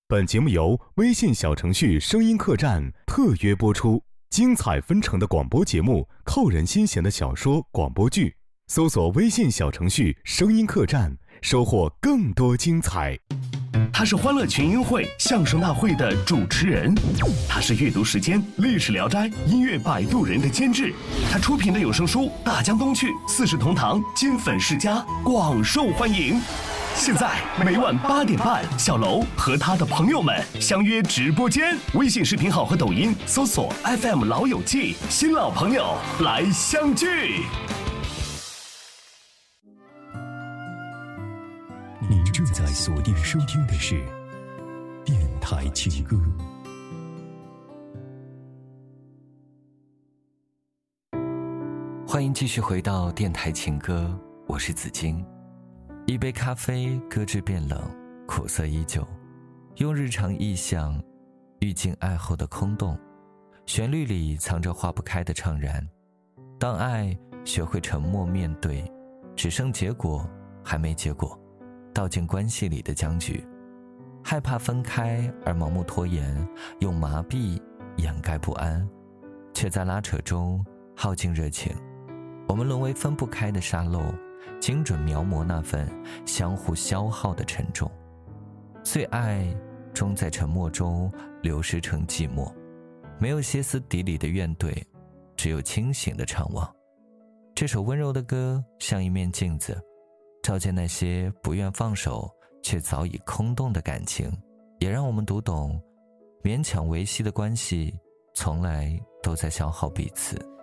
本节目由微信小程序声音客栈特约播出，精彩纷呈的广播节目，扣人心弦的小说、广播剧，搜索微信小程序声音客栈，收获更多精彩。 他是欢乐群英会相声大会的主持人，他是阅读时间历史聊斋音乐摆渡人的监制，他出品的有声书《大江东去》四世同堂金粉世家广受欢迎。现在每晚8点半，小楼和他的朋友们相约直播间，微信视频号和抖音搜索 FM 老友记，新老朋友来相聚。 您正在锁定收听的是电台情歌。 欢迎继续回到电台情歌，我是子金。一杯咖啡搁置变冷，苦涩依旧，用日常意象遇尽爱后的空洞，旋律里藏着化不开的怅然。当爱学会沉默面对，只剩结果还没结果，道尽关系里的僵局，害怕分开而盲目拖延，用麻痹掩盖不安，却在拉扯中耗尽热情。我们沦为分不开的沙漏，精准描摹那份相互消耗的沉重。最爱终在沉默中流失成寂寞，没有歇斯底里的怨怼，只有清醒的怅望。这首温柔的歌像一面镜子，照见那些不愿放手却早已空洞的感情，也让我们读懂勉强维系的关系从来都在消耗彼此。